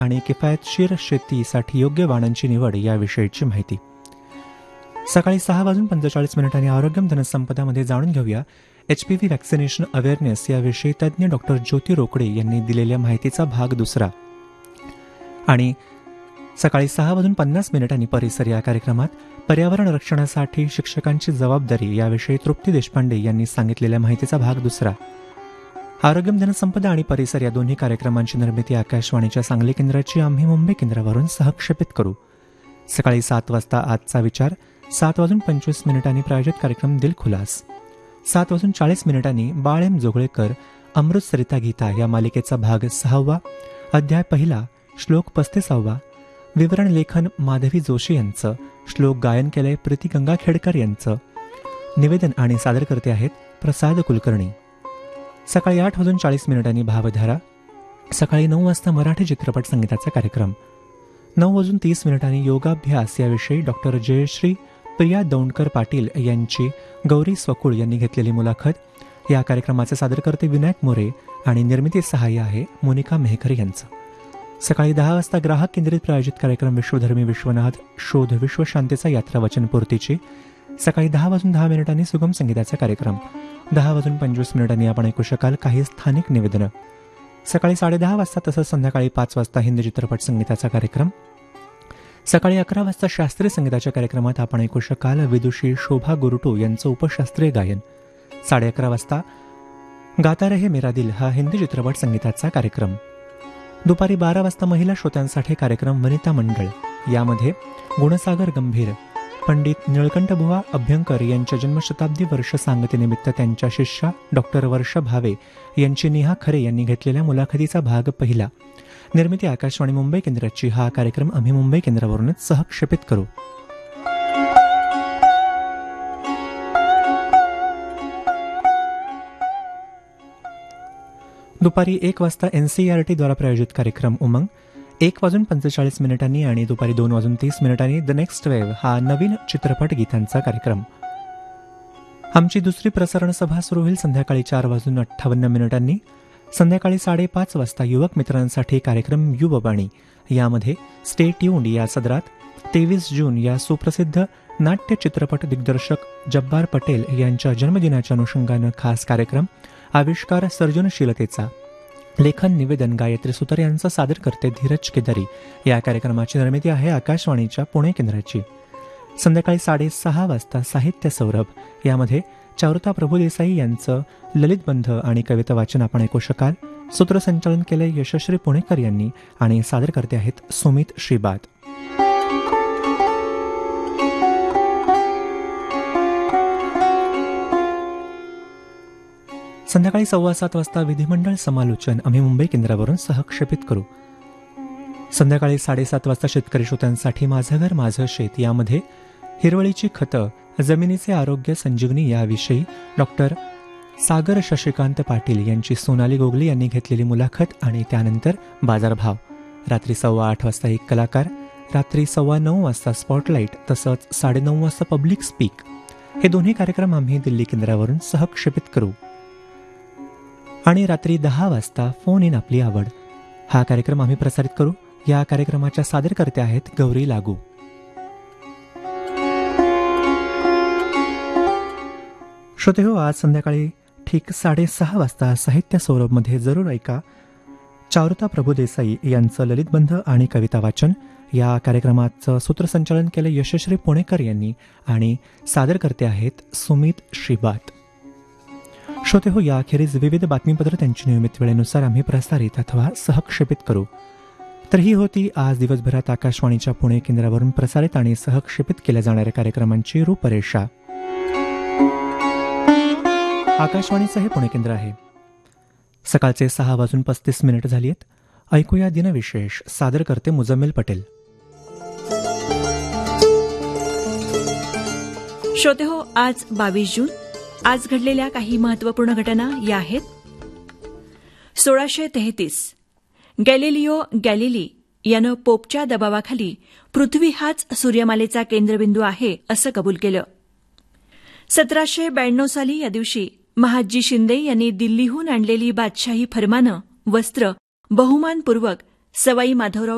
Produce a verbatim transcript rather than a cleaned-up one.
आणि किफायतशीर शेतीसाठी योग्य वाणांची निवड याविषयीची माहिती. सकाळी सहा वाजून पंचेचाळीस मिनिटांनी आरोग्यम धनसंपदामध्ये जाणून घेऊया H P V vaccination awareness याविषयी तज्ज्ञ डॉक्टर ज्योती रोकडे यांनी दिलेल्या माहितीचा भाग दुसरा. आणि सकाळी सहा वाजून पन्नास मिनिटांनी परिसर या कार्यक्रमात पर्यावरण रक्षणासाठी शिक्षकांची जबाबदारी याविषयी तृप्ती देशपांडे यांनी सांगितलेल्या माहितीचा भाग दुसरा. आरोग्यम धनसंपदा आणि परिसर या दोन्ही कार्यक्रमांची निर्मिती आकाशवाणीच्या सांगली केंद्राची आम्ही मुंबई केंद्रावरून सहक्षेपित करू. सकाळी सात वाजता आजचा विचार, सात वाजून पंचवीस मिनिटांनी प्रायोजित कार्यक्रम दिलखुलास, सात वाजून चाळीस मिनिटांनी बाळ एम जोगळेकर अमृत सरिता गीता या मालिकेचा भाग सहावा, अध्याय पहिला, श्लोक पस्तीसावा, विवरण लेखन माधवी जोशी यांचं, श्लोक गायन केलंय प्रीती गंगाखेडकर यांचं, निवेदन आणि सादरकर्ते आहेत प्रसाद कुलकर्णी. सकाळी आठ वाजून चाळीस मिनिटांनी भावधारा, सकाळी नऊ वाजता मराठी चित्रपट संगीताचा कार्यक्रम, नऊ वाजून तीस मिनिटांनी योगाभ्यास याविषयी डॉक्टर जयश्री प्रिया दौंडकर पाटील यांची गौरी स्वकुळ यांनी घेतलेली मुलाखत. या कार्यक्रमाचे सादरकर्ते विनायक मोरे आणि निर्मिती सहाय्य आहे मोनिका मेहकर यांचं. सकाळी दहा वाजता ग्राहक केंद्रित प्रायोजित कार्यक्रम विश्वधर्मी विश्वनाथ शोध विश्वशांतीचा यात्रा वचनपूर्तीची. सकाळी दहा वाजून दहा मिनिटांनी सुगम संगीताचा कार्यक्रम, दहा वाजून पंचवीस मिनिटांनी आपण ऐकू शकाल काही स्थानिक निवेदनं. सकाळी साडेदहा वाजता तसंच संध्याकाळी पाच वाजता हिंदी चित्रपट संगीताचा कार्यक्रम. सकाळी अकरा वाजता शास्त्रीय संगीताच्या कार्यक्रमात आपण ऐकू शकाल विदुषी शोभा गुरुटू यांचं उपशास्त्रीय गायन. साडे अकरा वाजता गाता रहे मेरा दिल हा हिंदी चित्रपट संगीताचा कार्यक्रम. दुपारी बारा वाजता महिला श्रोत्यांसाठी कार्यक्रम वनिता मंडळ, यामध्ये गुणसागर गंभीर, पंडित निळकंठबुवा अभ्यंकर यांच्या जन्मशताब्दी वर्ष सांगतेनिमित्त त्यांच्या शिष्या डॉक्टर वर्षा भावे यांची नेहा खरे यांनी घेतलेल्या मुलाखतीचा भाग पहिला. निर्मिती आकाशवाणी मुंबई केंद्राची. हा कार्यक्रम आम्ही मुंबई केंद्रावरूनच सहक्षेपित करू. दुपारी एक वाजता एनसीईआरटी द्वारा प्रायोजित कार्यक्रम उमंग, एक वाजून पंचेचाळीस मिनिटांनी आणि दुपारी दोन वाजून तीस मिनिटांनी द नेक्स्ट वेव्ह हा नवीन चित्रपट गीतांचा कार्यक्रम. आमची दुसरी प्रसारण सभा सुरू होईल संध्याकाळी चार वाजून अठ्ठावन्न मिनिटांनी. संध्याकाळी साडेपाच वाजता युवक मित्रांसाठी कार्यक्रम युववाणी, यामध्ये स्टे ट्यून्ड या सदरात तेवीस जून या सुप्रसिद्ध नाट्य चित्रपट दिग्दर्शक जब्बार पटेल यांच्या जन्मदिनाच्या अनुषंगानं खास कार्यक्रम, आविष्कार सर्जनशीलतेचा, लेखन निवेदन गायत्री सुतार यांचं सादर करते धीरज केदारी. या कार्यक्रमाची निर्मिती आहे आकाशवाणीच्या पुणे केंद्राची. संध्याकाळी साडेसहा वाजता साहित्य सौरभ, यामध्ये चारुता प्रभुदेसाई यांचं ललितबंध आणि कविता वाचन आपण ऐकू शकाल. सूत्रसंचालन केले यशश्री पुणेकर यांनी आणि सादर करते आहेत सुमित श्रीबाद. संध्याकाळी सव्वा सात वाजता विधिमंडळ समालोचन आम्ही मुंबई केंद्रावरून सहक्षेपित करू. संध्याकाळी साडेसात वाजता शेतकरी श्रोत्यांसाठी माझं घर माझं शेत, यामध्ये हिरवळीची खतं, जमिनीचे आरोग्य संजीवनी याविषयी डॉक्टर सागर शशिकांत पाटील यांची सोनाली गोगली यांनी घेतलेली मुलाखत आणि त्यानंतर बाजारभाव. रात्री सव्वा आठ वाजता एक कलाकार, रात्री सव्वा नऊ वाजता स्पॉटलाईट, तसंच साडेनऊ वाजता पब्लिक स्पीक. हे दोन्ही कार्यक्रम आम्ही दिल्ली केंद्रावरून सहक्षेपित करू. आणि रात्री दहा वाजता फोन इन आपली आवड हा कार्यक्रम आम्ही प्रसारित करू. या कार्यक्रमाच्या सादरकर्त्या आहेत गौरी लागू. श्रोते हो, आज संध्याकाळी ठीक साडेसहा वाजता साहित्य सौरभमध्ये जरूर ऐका चारुता प्रभुदेसाई यांचं ललितबंध आणि कविता वाचन. या कार्यक्रमाचं सूत्रसंचालन केलं यशश्री पुणेकर यांनी आणि सादर करते आहेत सुमित श्रीबात. श्रोते हो, याखेरीज विविध बातमीपत्र त्यांच्या नियमित वेळेनुसार आम्ही प्रसारित अथवा सहक्षेपित करू. तर ही होती आज दिवसभरात आकाशवाणीच्या पुणे केंद्रावरून प्रसारित आणि सहक्षेपित केल्या जाणाऱ्या कार्यक्रमांची रूपरेषा. आकाशवाणीचं हे पुणे केंद्र आहे. सकाळचे सहा वाजून पस्तीस मिनिट झाली आहेत. ऐकूया दिनविशेष. सादर करते मुजम्मिल पटेल. श्रोते हो, आज बावीस जून. आज घडलेल्या काही महत्वपूर्ण घटना या आहेत. सोळाशे तेहतीस गॅलिलिओ गॅलिली यानं पोपच्या दबावाखाली पृथ्वी हाच सूर्यमालेचा केंद्रबिंदू आहे असं कबूल केलं. सतराशे ब्याण्णव साली या दिवशी महादजी शिंदे यांनी दिल्लीहून आणलेली बादशाही फरमानं, वस्त्र बहुमानपूर्वक सवाई माधवराव